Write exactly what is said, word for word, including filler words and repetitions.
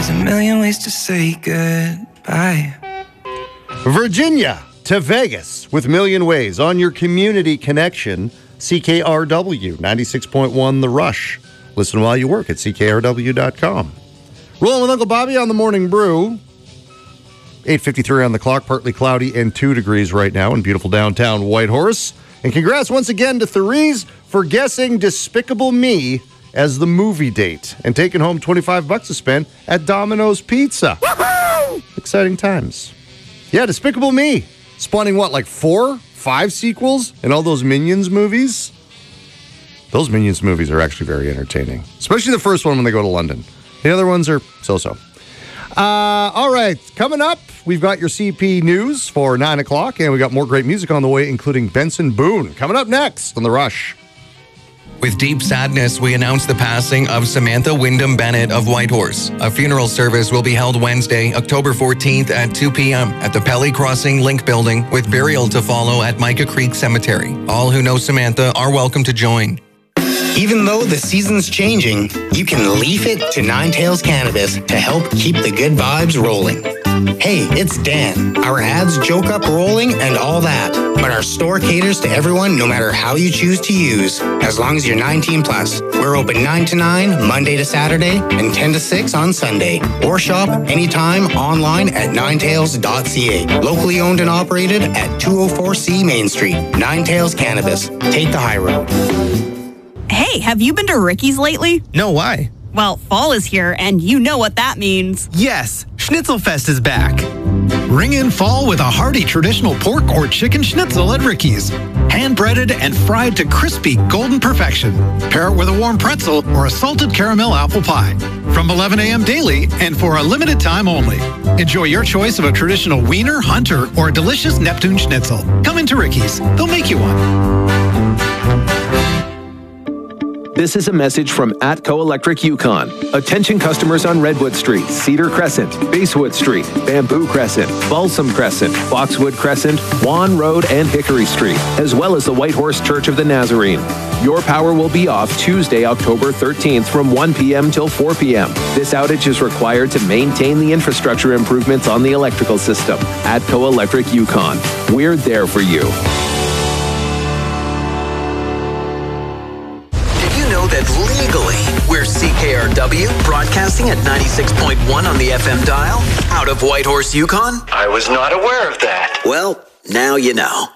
There's a million ways to say goodbye. Virginia to Vegas with Million Ways on your community connection, C K R W ninety-six point one The Rush. Listen while you work at C K R W dot com. Rolling with Uncle Bobby on the Morning Brew. eight fifty-three on the clock, partly cloudy and two degrees right now in beautiful downtown Whitehorse. And congrats once again to Therese for guessing Despicable Me as the movie date and taking home twenty-five bucks to spend at Domino's Pizza. Woo-hoo! Exciting times. Yeah, Despicable Me. Spawning what, like four, five sequels in all those Minions movies? Those Minions movies are actually very entertaining, especially the first one when they go to London. The other ones are so-so. Uh, all right, coming up, we've got your C P news for nine o'clock, and we got more great music on the way, including Benson Boone. Coming up next on The Rush. With deep sadness, we announce the passing of Samantha Wyndham Bennett of Whitehorse. A funeral service will be held Wednesday, October fourteenth at two p.m. at the Pelly Crossing Link Building, with burial to follow at Micah Creek Cemetery. All who know Samantha are welcome to join. Even though the season's changing, you can leaf it to Nine Tails Cannabis to help keep the good vibes rolling. Hey, it's Dan. Our ads joke up rolling and all that, but our store caters to everyone no matter how you choose to use, as long as you're nineteen plus. We're open nine to nine, Monday to Saturday, and ten to six on Sunday. Or shop anytime online at nine tails dot c a. Locally owned and operated at two oh four C Main Street. Nine Tails Cannabis. Take the high road. Hey, have you been to Ricky's lately? No, why? Well, fall is here, and you know what that means. Yes, Schnitzelfest is back. Ring in fall with a hearty traditional pork or chicken schnitzel at Ricky's. Hand-breaded and fried to crispy golden perfection. Pair it with a warm pretzel or a salted caramel apple pie. From eleven a.m. daily and for a limited time only. Enjoy your choice of a traditional Wiener, Hunter, or a delicious Neptune schnitzel. Come into Ricky's. They'll make you one. This is a message from Atco Electric Yukon. Attention customers on Redwood Street, Cedar Crescent, Basewood Street, Bamboo Crescent, Balsam Crescent, Boxwood Crescent, Juan Road, and Hickory Street, as well as the Whitehorse Church of the Nazarene. Your power will be off Tuesday, October thirteenth from one p.m. till four p.m. This outage is required to maintain the infrastructure improvements on the electrical system. Atco Electric Yukon. We're there for you. That legally we're C K R W, broadcasting at ninety-six point one on the F M dial, out of Whitehorse, Yukon? I was not aware of that. Well, now you know.